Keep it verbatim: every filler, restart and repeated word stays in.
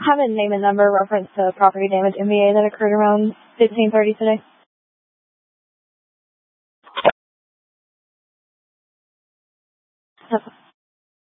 have a name and number reference to property damage M V A that occurred around fifteen thirty today. Yep.